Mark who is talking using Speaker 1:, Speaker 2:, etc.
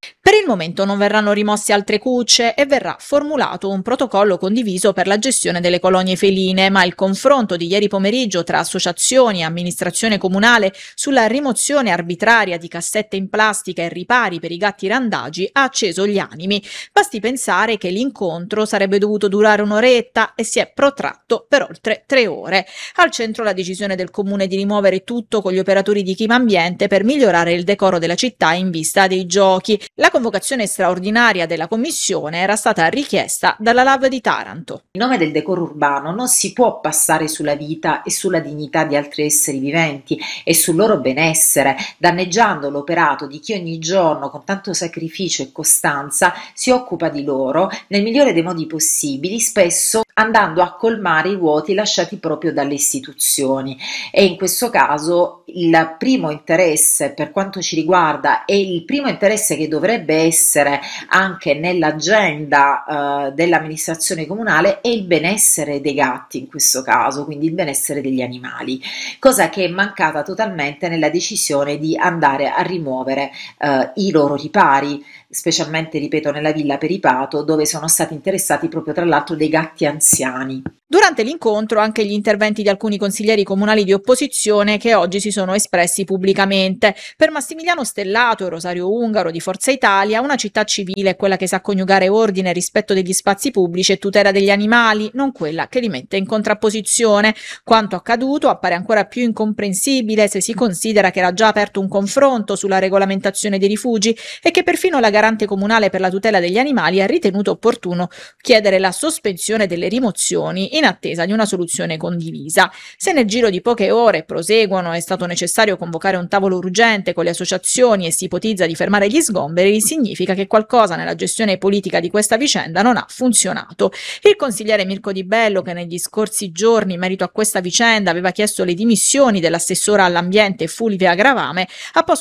Speaker 1: Per il momento non verranno rimosse altre cucce e verrà formulato un protocollo condiviso per la gestione delle colonie feline, ma il confronto di ieri pomeriggio tra associazioni e amministrazione comunale sulla rimozione arbitraria di cassette in plastica e ripari per i gatti randagi ha acceso gli animi. Basti pensare che l'incontro sarebbe dovuto durare un'oretta e si è protratto per oltre 3 ore. Al centro la decisione del comune di rimuovere tutto con gli operatori di Clima Ambiente per migliorare il decoro della città in vista dei giochi. La convocazione straordinaria della commissione era stata richiesta dalla LAV di Taranto.
Speaker 2: In nome del decoro urbano non si può passare sulla vita e sulla dignità di altri esseri viventi e sul loro benessere, danneggiando l'operato di chi ogni giorno con tanto sacrificio e costanza si occupa di loro nel migliore dei modi possibili, spesso andando a colmare i vuoti lasciati proprio dalle istituzioni. E in questo caso il primo interesse per quanto ci riguarda e il primo interesse che dovrebbe essere anche nell'agenda dell'amministrazione comunale è il benessere dei gatti in questo caso, quindi il benessere degli animali, cosa che è mancata totalmente nella decisione di andare a rimuovere i loro ripari, specialmente, ripeto, nella Villa Peripato, dove sono stati interessati proprio tra l'altro dei gatti anziani.
Speaker 1: Durante l'incontro anche gli interventi di alcuni consiglieri comunali di opposizione che oggi si sono espressi pubblicamente. Per Massimiliano Stellato e Rosario Ungaro di Forza Italia, una città civile è quella che sa coniugare ordine, rispetto degli spazi pubblici e tutela degli animali, non quella che li mette in contrapposizione. Quanto accaduto appare ancora più incomprensibile se si considera che era già aperto un confronto sulla regolamentazione dei rifugi e che perfino la garante comunale per la tutela degli animali ha ritenuto opportuno chiedere la sospensione delle rimozioni in attesa di una soluzione condivisa. Se nel giro di poche ore proseguono, è stato necessario convocare un tavolo urgente con le associazioni e si ipotizza di fermare gli sgomberi, significa che qualcosa nella gestione politica di questa vicenda non ha funzionato. Il consigliere Mirko Di Bello, che negli scorsi giorni in merito a questa vicenda aveva chiesto le dimissioni dell'assessora all'ambiente Fulvia Gravame, ha posto